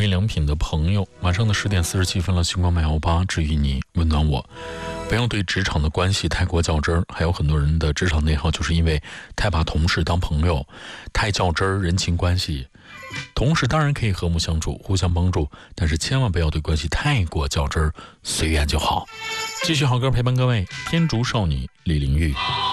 印良品的朋友，晚上的10点47分了，星光818治愈你，温暖我。不要对职场的关系太过较真儿，还有很多人的职场内耗就是因为太把同事当朋友，太较真儿，人情关系。同事当然可以和睦相处，互相帮助，但是千万不要对关系太过较真儿，随缘就好。继续好歌陪伴各位，天竺少女李玲玉。